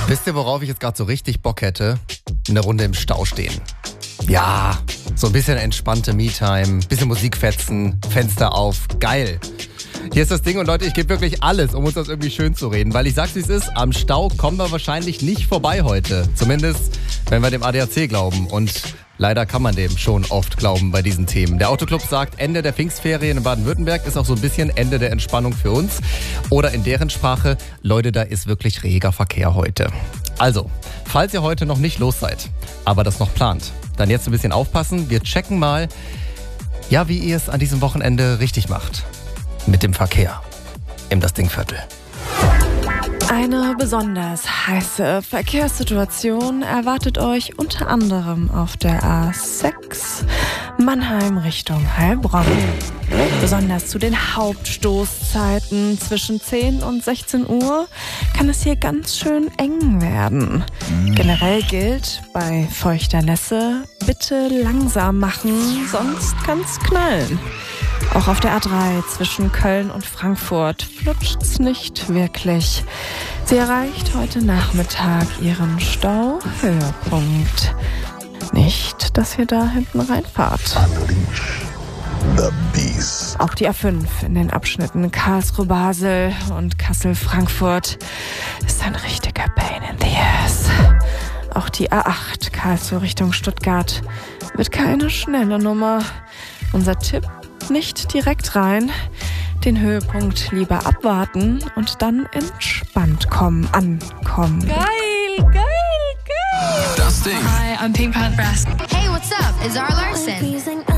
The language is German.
Wisst ihr, worauf ich jetzt gerade so richtig Bock hätte? Eine Runde im Stau stehen. Ja, so ein bisschen entspannte Me-Time, bisschen Musik fetzen, Fenster auf, geil. Hier ist das Ding und Leute, ich gebe wirklich alles, um uns das irgendwie schön zu reden. Weil ich sag's wie es ist, am Stau kommen wir wahrscheinlich nicht vorbei heute. Zumindest, wenn wir dem ADAC glauben. Und leider kann man dem schon oft glauben bei diesen Themen. Der Autoclub sagt, Ende der Pfingstferien in Baden-Württemberg ist auch so ein bisschen Ende der Entspannung für uns. Oder in deren Sprache, Leute, da ist wirklich reger Verkehr heute. Also, falls ihr heute noch nicht los seid, aber das noch plant, dann jetzt ein bisschen aufpassen. Wir checken mal, ja, wie ihr es an diesem Wochenende richtig macht. Mit dem Verkehr im Das Ding-Viertel. Eine besonders heiße Verkehrssituation erwartet euch unter anderem auf der A6 Mannheim Richtung Heilbronn. Besonders zu den Hauptstoßzeiten zwischen 10 und 16 Uhr kann es hier ganz schön eng werden. Generell gilt bei feuchter Nässe, bitte langsam machen, sonst kann's knallen. Auch auf der A3 zwischen Köln und Frankfurt flutscht's nicht wirklich. Sie erreicht heute Nachmittag ihren Stauhöhepunkt. Nicht, dass ihr da hinten reinfahrt. The Beast. Auch die A5 in den Abschnitten Karlsruhe-Basel und Kassel-Frankfurt ist ein richtiger Pain in the ass. Auch die A8 Karlsruhe Richtung Stuttgart wird keine schnelle Nummer. Unser Tipp: nicht direkt rein, den Höhepunkt lieber abwarten und dann entspannt ankommen. Geil! Das Ding. Hi, I'm Pink Pantheress. Hey, what's up? It's Zara Larsson.